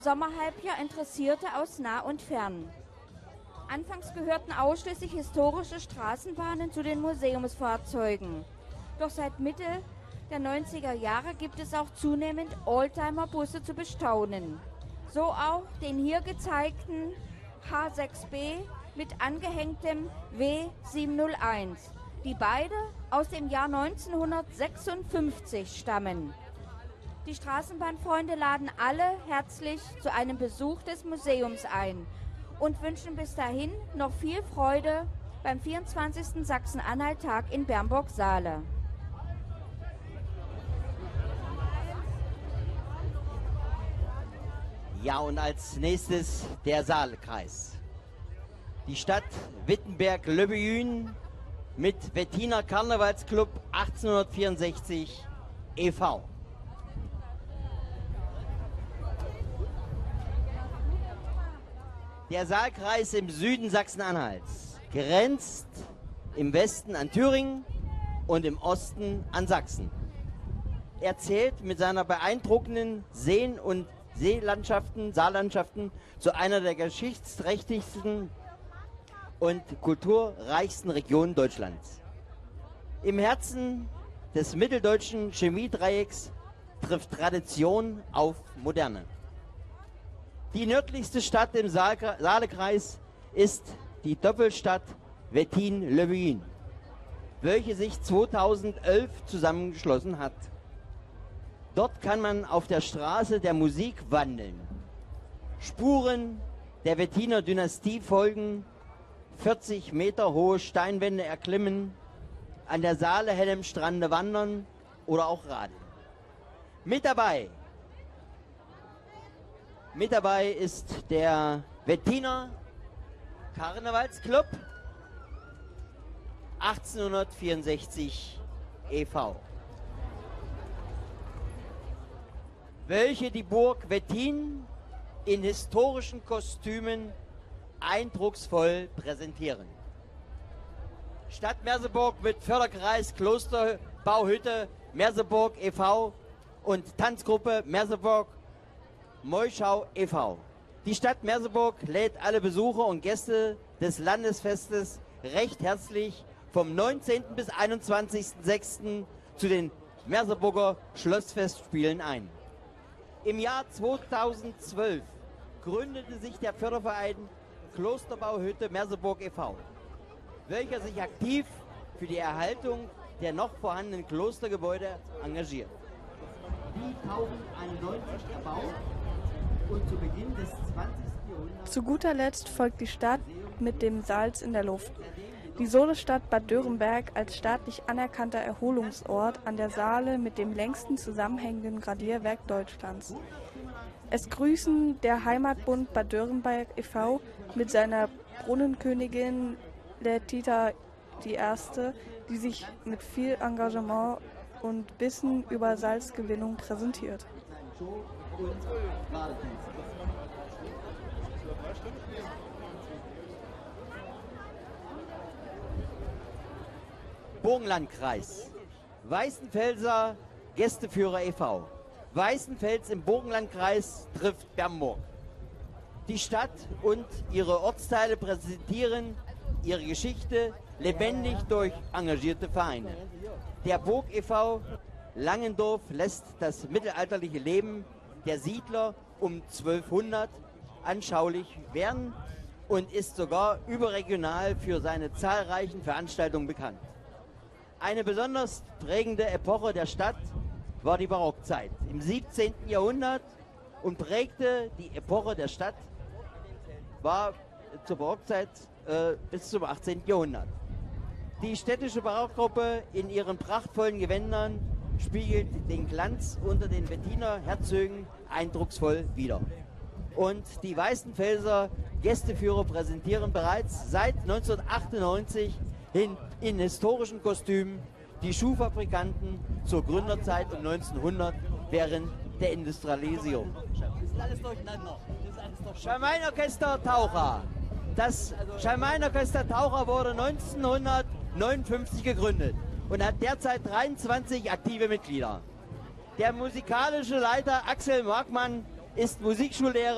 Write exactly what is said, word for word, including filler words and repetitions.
Sommerhalbjahr Interessierte aus nah und fern. Anfangs gehörten ausschließlich historische Straßenbahnen zu den Museumsfahrzeugen. Doch seit Mitte der neunziger Jahre gibt es auch zunehmend Oldtimer-Busse zu bestaunen. So auch den hier gezeigten H sechs B mit angehängtem W siebenhunderteins, die beide aus dem Jahr neunzehnhundertsechsundfünfzig stammen. Die Straßenbahnfreunde laden alle herzlich zu einem Besuch des Museums ein und wünschen bis dahin noch viel Freude beim vierundzwanzigsten Sachsen-Anhalt-Tag in Bernburg-Saale. Ja, und als nächstes der Saalekreis. Die Stadt Wittenberg-Löbejün mit Wettiner Karnevalsclub achtzehnhundertvierundsechzig e V Der Saalkreis im Süden Sachsen-Anhalts grenzt im Westen an Thüringen und im Osten an Sachsen. Er zählt mit seiner beeindruckenden Seen- und Seelandschaften, Saallandschaften zu einer der geschichtsträchtigsten und kulturreichsten Regionen Deutschlands. Im Herzen des mitteldeutschen Chemiedreiecks trifft Tradition auf Moderne. Die nördlichste Stadt im Saalekreis ist die Doppelstadt Wettin-Löbejün, welche sich zweitausendelf zusammengeschlossen hat. Dort kann man auf der Straße der Musik wandeln, Spuren der Wettiner Dynastie folgen, vierzig Meter hohe Steinwände erklimmen, an der Saale hellem Strande wandern oder auch radeln. Mit dabei Mit dabei ist der Wettiner Karnevalsclub achtzehnhundertvierundsechzig e V, welche die Burg Wettin in historischen Kostümen eindrucksvoll präsentieren. Stadt Merseburg mit Förderkreis Klosterbauhütte Merseburg e V und Tanzgruppe Merseburg Moischau e V Die Stadt Merseburg lädt alle Besucher und Gäste des Landesfestes recht herzlich vom neunzehnten bis einundzwanzigsten sechsten zu den Merseburger Schlossfestspielen ein. Im Jahr zweitausendzwölf gründete sich der Förderverein Klosterbauhütte Merseburg e V, welcher sich aktiv für die Erhaltung der noch vorhandenen Klostergebäude engagiert. Die tausendeinundneunzig erbaut und zu Beginn des zwanzigsten Jahrhunderts. Zu guter Letzt folgt die Stadt mit dem Salz in der Luft. Die Solestadt Bad Dörenberg als staatlich anerkannter Erholungsort an der Saale mit dem längsten zusammenhängenden Gradierwerk Deutschlands. Es grüßen der Heimatbund Bad Dörenberg e V mit seiner Brunnenkönigin Letita die Erste, die sich mit viel Engagement und Wissen über Salzgewinnung präsentiert. Burgenlandkreis. Weißenfelser Gästeführer e V Weißenfels im Burgenlandkreis trifft Bernburg. Die Stadt und ihre Ortsteile präsentieren ihre Geschichte lebendig durch engagierte Vereine. Der Burg e V Langendorf lässt das mittelalterliche Leben der Siedler um zwölfhundert anschaulich werden und ist sogar überregional für seine zahlreichen Veranstaltungen bekannt. Eine besonders prägende Epoche der Stadt war die Barockzeit im siebzehnten Jahrhundert und prägte die Epoche der Stadt, war zur Barockzeit äh, bis zum achtzehnten Jahrhundert. Die städtische Barockgruppe in ihren prachtvollen Gewändern spiegelt den Glanz unter den Wettiner Herzögen eindrucksvoll wider. Und die Weißenfelser Gästeführer präsentieren bereits seit neunzehnhundertachtundneunzig in, in historischen Kostümen die Schuhfabrikanten zur Gründerzeit um neunzehnhundert während der Industrialisierung. Das ist alles durcheinander. Schalmeinorchester Taucher. Das Schalmeinorchester Taucher wurde neunzehnhundertneunundfünfzig gegründet und hat derzeit dreiundzwanzig aktive Mitglieder. Der musikalische Leiter Axel Markmann ist Musikschullehrer